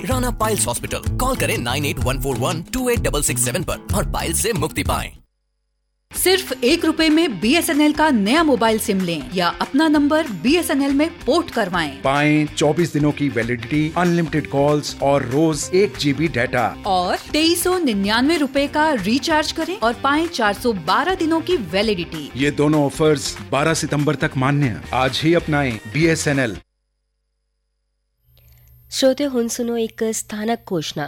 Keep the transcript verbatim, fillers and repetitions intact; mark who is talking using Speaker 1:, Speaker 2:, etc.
Speaker 1: Rana piles hospital. Call करें nine eight one four one two eight six six seven पर और piles से मुक्ति पाएं।
Speaker 2: सिर्फ एक रुपए में बी एस एन एल का नया मोबाइल सिम लें या अपना number B S N L में पोर्ट करवाएं।
Speaker 3: पाएं चौबीस दिनों की वैलिडिटी, अनलिमिटेड कॉल्स और रोज एक जीबी डाटा।
Speaker 2: और तेईस सौ निन्यानवे रूपए का रिचार्ज करें और पाएं चार सौ बारह दिनों की वैलिडिटी।
Speaker 3: ये दोनों ऑफर्स बारह सितंबर तक मान्य। आज ही अपनाएं बी एस एन एल।
Speaker 4: श्रोते हुन सुनो एक स्थानक घोषणा।